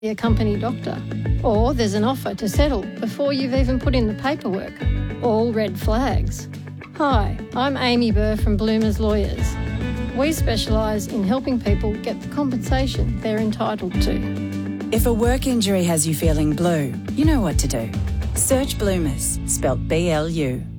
a company doctor. Or there's an offer to settle before you've even put in the paperwork. All red flags. Hi, I'm Amy Burr from Bloomers Lawyers. We specialise in helping people get the compensation they're entitled to. If a work injury has you feeling blue, you know what to do. Search Bloomers, spelt BLU.